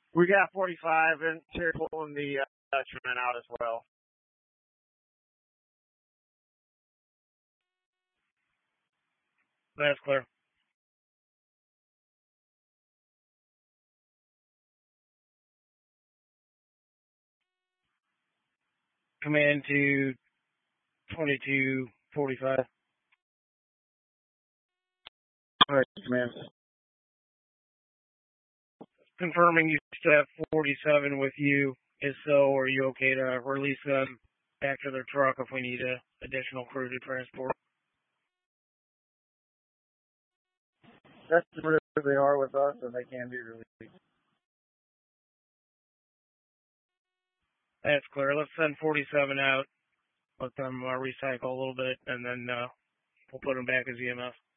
We got 45 and here pulling the Dutchman out as well. That's clear. Command to 2245. All right, command. Confirming you still have 47 with you. If so, are you okay to release them back to their truck if we need additional crew to transport? That's where they are with us, and they can be released. That's clear. Let's send 47 out. Let them recycle a little bit, and then we'll put them back as EMS.